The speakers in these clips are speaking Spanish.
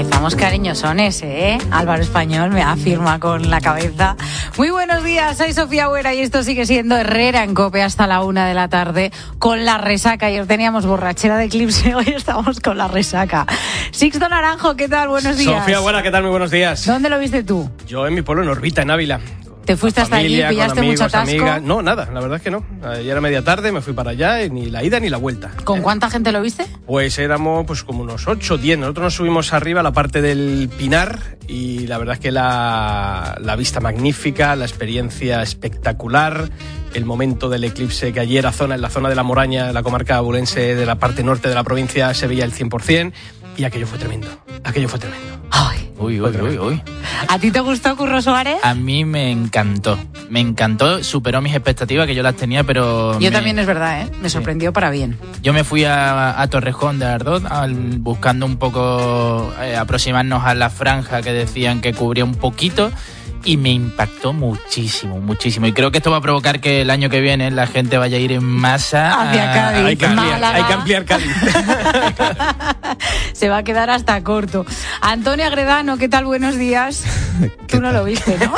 Empezamos cariñosones, Álvaro Español me afirma con la cabeza. Muy buenos días, soy Sofía Buera y esto sigue siendo Herrera en COPE hasta la 1 de la tarde con la resaca. Ayer teníamos borrachera de Eclipse, hoy estamos con la resaca. Sixto Naranjo, ¿qué tal? Buenos días. Sofía Buena, ¿qué tal? Muy buenos días. ¿Dónde lo viste tú? Yo en mi pueblo, en Orbita, en Ávila. ¿Te fuiste hasta allí, pillaste amigos, mucho atasco? Amigas. No, nada, la verdad es que no. Ayer era media tarde, me fui para allá, ni la ida ni la vuelta. ¿Con cuánta gente lo viste? Pues éramos como unos 8 o 10. Nosotros nos subimos arriba a la parte del Pinar y la verdad es que la vista magnífica, la experiencia espectacular, el momento del eclipse que allí era en la zona de la Moraña, en la comarca abulense de la parte norte de la provincia, se veía el 100%. Y aquello fue tremendo, Ay. Uy. ¿A ti te gustó Curro Suárez? A mí me encantó, superó mis expectativas, que yo las tenía, pero... Yo también, es verdad, me sorprendió para bien. Yo me fui a Torrejón de Ardoz buscando un poco aproximarnos a la franja que decían que cubría un poquito, y me impactó muchísimo. Y creo que esto va a provocar que el año que viene la gente vaya a ir en masa hacia Cádiz. Hay que ampliar Cádiz. Se va a quedar hasta corto. Antonio Agredano, ¿qué tal? Buenos días. Tú no lo viste, ¿no?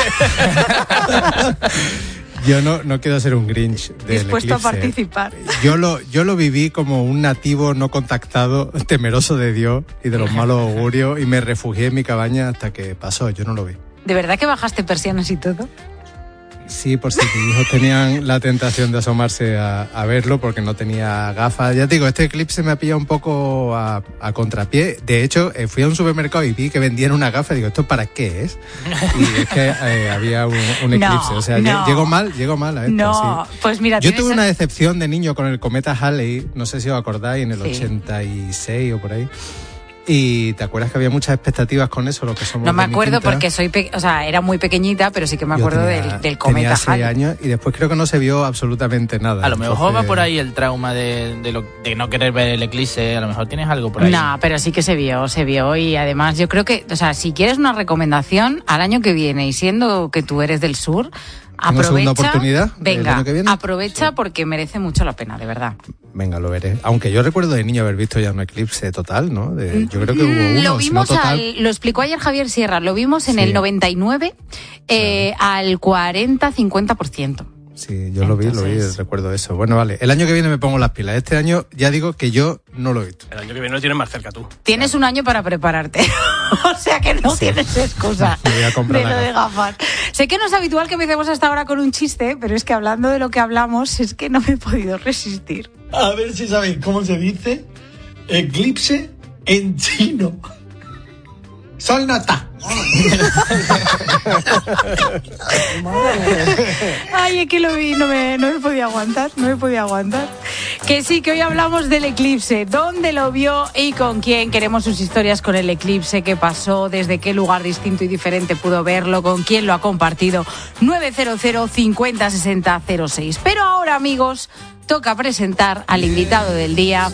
Yo no quiero ser un Grinch del dispuesto eclipse. A participar. Yo lo viví como un nativo no contactado, temeroso de Dios y de los malos augurios, y me refugié en mi cabaña hasta que pasó. Yo no lo vi. ¿De verdad que bajaste persianas y todo? Sí, por si mis hijos tenían la tentación de asomarse a verlo porque no tenía gafas. Ya te digo, este eclipse me ha pillado un poco a contrapié. De hecho, fui a un supermercado y vi que vendían una gafa y digo, ¿esto para qué es? Y es que había un eclipse. O sea, llegó mal a esto. No, sí. Pues mira, yo tuve una decepción de niño con el cometa Halley, no sé si os acordáis, en el 86 o por ahí. ¿Y te acuerdas que había muchas expectativas con eso? Lo que somos no me acuerdo porque era muy pequeñita, pero sí que me acuerdo del cometa. Tenía 6 años y después creo que no se vio absolutamente nada. A lo mejor va por ahí el trauma de no querer ver el eclipse, a lo mejor tienes algo por ahí. No, pero sí que se vio y además yo creo que, si quieres una recomendación al año que viene y siendo que tú eres del sur, aprovecha. ¿Segunda oportunidad? Venga, ¿el año que viene? aprovecha porque merece mucho la pena, de verdad. Venga, lo veré. Aunque yo recuerdo de niño haber visto ya un eclipse total, ¿no? Yo creo que hubo uno. Lo vimos si no total. lo explicó ayer Javier Sierra, lo vimos en el 99 al 40-50%. Sí, yo lo vi, recuerdo eso. Bueno, vale, el año que viene me pongo las pilas. Este año ya digo que yo no lo he visto. El año que viene lo tienes más cerca tú. Tienes un año para prepararte. O sea que no tienes excusa Me voy a comprar de lo de gafas. Sé que no es habitual que empecemos hasta ahora con un chiste, pero es que hablando de lo que hablamos, es que no me he podido resistir. A ver si sabéis cómo se dice eclipse en chino. Sol nota. Ay, es que lo vi, no me podía aguantar. Que sí, que hoy hablamos del eclipse. ¿Dónde lo vio y con quién? Queremos sus historias con el eclipse, qué pasó, desde qué lugar distinto y diferente pudo verlo, con quién lo ha compartido. 900 50 60 06. Pero ahora, amigos, toca presentar al invitado del día.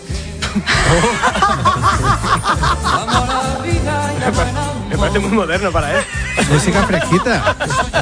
Me parece muy moderno para él. Música fresquita.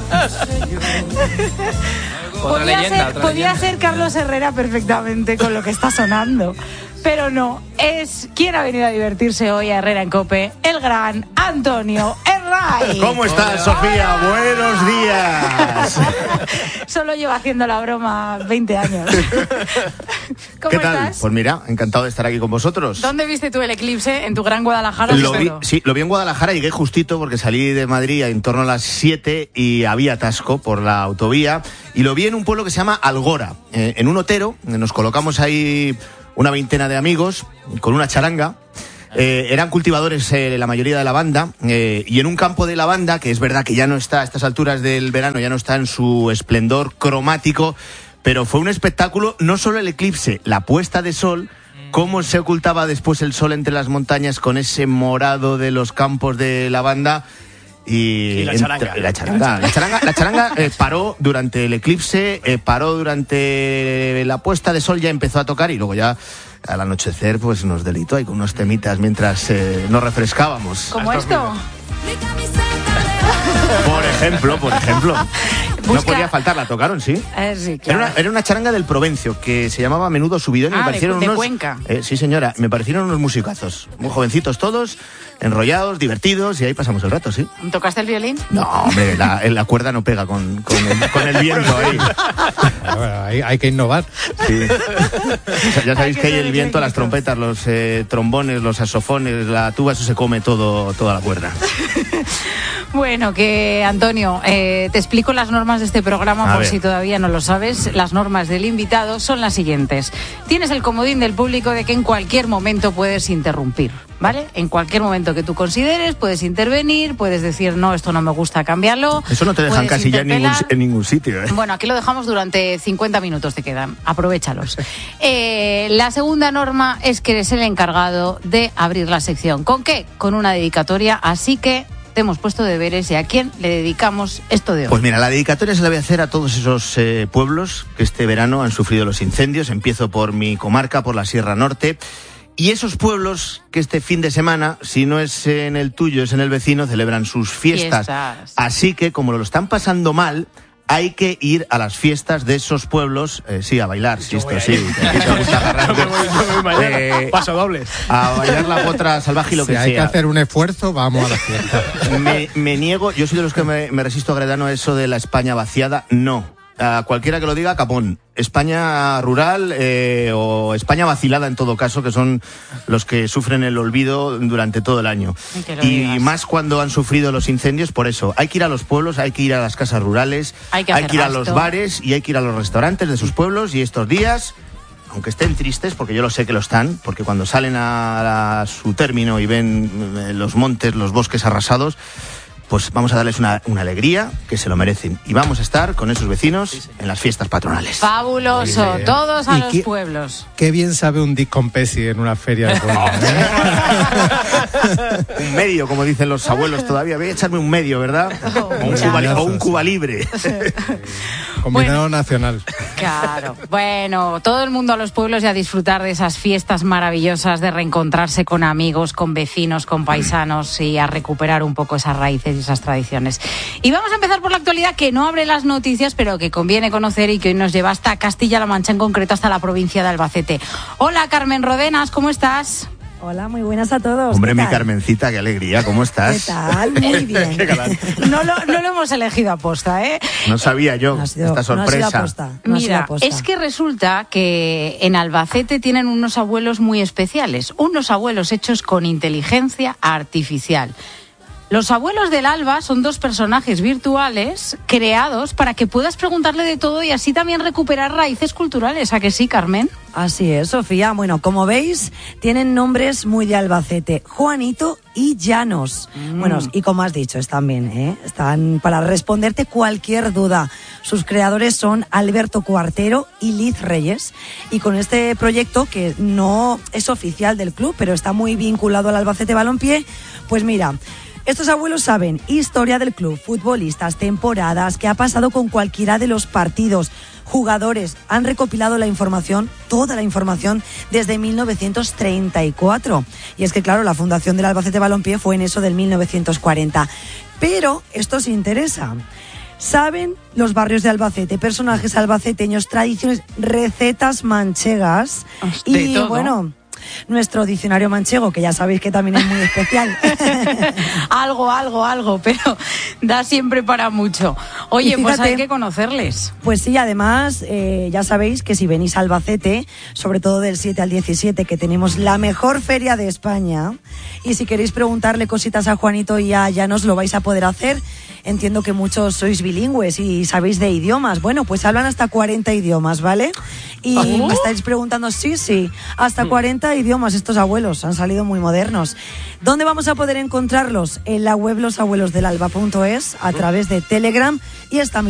Podría ser Carlos Herrera perfectamente con lo que está sonando. Pero no, es quien ha venido a divertirse hoy a Herrera en COPE, el gran Antonio Herray. ¿Cómo estás, Sofía? Buenos días. Solo lleva haciendo la broma 20 años. ¿Cómo ¿Qué tal? estás? Pues mira, encantado de estar aquí con vosotros. ¿Dónde viste tú el eclipse? ¿En tu gran Guadalajara? Lo vi en Guadalajara, llegué justito porque salí de Madrid en torno a las 7 y había atasco por la autovía. Y lo vi en un pueblo que se llama Algora, en un otero. Nos colocamos ahí una veintena de amigos con una charanga. Eran cultivadores la mayoría de lavanda, y en un campo de lavanda, que es verdad que ya no está a estas alturas del verano, ya no está en su esplendor cromático, pero fue un espectáculo, no solo el eclipse, la puesta de sol, cómo se ocultaba después el sol entre las montañas con ese morado de los campos de lavanda. Y la charanga. La charanga paró durante el eclipse, paró durante la puesta de sol, ya empezó a tocar y luego ya al anochecer pues nos deleitó ahí con unos temitas mientras nos refrescábamos. ¿Como esto? Por ejemplo. No podía faltar, la tocaron, sí. Sí, claro. Era una charanga del Provencio que se llamaba Menudo Subidón y me parecieron de Cuenca. Sí, señora, me parecieron unos musicazos. Muy jovencitos todos, enrollados, divertidos, y ahí pasamos el rato, sí. ¿Tocaste el violín? No, hombre, la cuerda no pega con el viento ahí. Bueno, hay que innovar. Sí. O sea, ya sabéis que hay el viento, las trompetas, los trombones, los saxofones, la tuba, eso se come toda la cuerda. Bueno, que Antonio, te explico las normas de este programa por si todavía no lo sabes. Las normas del invitado son las siguientes. Tienes el comodín del público de que en cualquier momento puedes interrumpir, ¿vale? En cualquier momento que tú consideres puedes intervenir, puedes decir, no, esto no me gusta, cámbialo. Eso no te dejan casi ya en ningún sitio, ¿eh? Bueno, aquí lo dejamos durante 50 minutos, te quedan. Aprovéchalos. La segunda norma es que eres el encargado de abrir la sección. ¿Con qué? Con una dedicatoria, así que te hemos puesto deberes y a quién le dedicamos esto de hoy. Pues mira, la dedicatoria se la voy a hacer a todos esos pueblos que este verano han sufrido los incendios. Empiezo por mi comarca, por la Sierra Norte. Y esos pueblos que este fin de semana, si no es en el tuyo, es en el vecino, celebran sus fiestas. Así que, como lo están pasando mal, hay que ir a las fiestas de esos pueblos, sí, a bailar, si esto sí. Te gusta agarrarte, paso dobles. A bailar la potra salvaje y lo que sea. Si hay que hacer un esfuerzo, vamos a la fiesta. Me niego, yo soy de los que me resisto a Gredano a eso de la España vaciada, no. A cualquiera que lo diga, capón. España rural o España vacilada en todo caso, que son los que sufren el olvido durante todo el año. Y más cuando han sufrido los incendios, por eso. Hay que ir a los pueblos, hay que ir a las casas rurales, hay que ir a los bares y hay que ir a los restaurantes de sus pueblos. Y estos días, aunque estén tristes, porque yo lo sé que lo están, porque cuando salen a su término y ven los montes, los bosques arrasados, pues vamos a darles una alegría que se lo merecen. Y vamos a estar con esos vecinos en las fiestas patronales. Fabuloso, todos a los pueblos. Qué bien sabe un Dick con Pesi en una feria de pueblo, ¿eh? Un medio, como dicen los abuelos todavía. Voy a echarme un medio, ¿verdad? O un Cuba libre. Combinado nacional. Claro. Bueno, todo el mundo a los pueblos y a disfrutar de esas fiestas maravillosas, de reencontrarse con amigos, con vecinos, con paisanos y a recuperar un poco esas raíces y esas tradiciones. Y vamos a empezar por la actualidad, que no abre las noticias, pero que conviene conocer y que hoy nos lleva hasta Castilla-La Mancha, en concreto hasta la provincia de Albacete. Hola, Carmen Rodenas, ¿cómo estás? Hola, muy buenas a todos. Hombre, mi Carmencita, qué alegría, ¿cómo estás? ¿Qué tal? Muy bien. No lo hemos elegido aposta, ¿eh? No sabía yo esta sorpresa. No ha sido aposta. Mira, es que resulta que en Albacete tienen unos abuelos muy especiales, unos abuelos hechos con inteligencia artificial. Los abuelos del Alba son dos personajes virtuales creados para que puedas preguntarle de todo y así también recuperar raíces culturales. ¿A que sí, Carmen? Así es, Sofía. Bueno, como veis, tienen nombres muy de Albacete. Juanito y Llanos. Bueno, y como has dicho, están bien, ¿eh? Están para responderte cualquier duda. Sus creadores son Alberto Cuartero y Liz Reyes. Y con este proyecto, que no es oficial del club, pero está muy vinculado al Albacete Balompié, pues mira, estos abuelos saben historia del club, futbolistas, temporadas, qué ha pasado con cualquiera de los partidos, jugadores. Han recopilado la información, toda la información, desde 1934. Y es que, claro, la fundación del Albacete Balompié fue en eso del 1940. Pero esto os interesa. Saben los barrios de Albacete, personajes albaceteños, tradiciones, recetas manchegas. Y todo. Bueno, nuestro diccionario manchego, que ya sabéis que también es muy especial. algo, pero da siempre para mucho. Oye, fíjate, pues hay que conocerles. Pues sí, además, ya sabéis que si venís a Albacete, sobre todo del 7 al 17, que tenemos la mejor feria de España, y si queréis preguntarle cositas a Juanito y a Llanos, lo vais a poder hacer. Entiendo que muchos sois bilingües y sabéis de idiomas. Bueno, pues hablan hasta 40 idiomas, ¿vale? Y me estáis preguntando, sí, hasta 40 idiomas. Estos abuelos han salido muy modernos. ¿Dónde vamos a poder encontrarlos? En la web losabuelosdelalba.es, a través de Telegram, y esta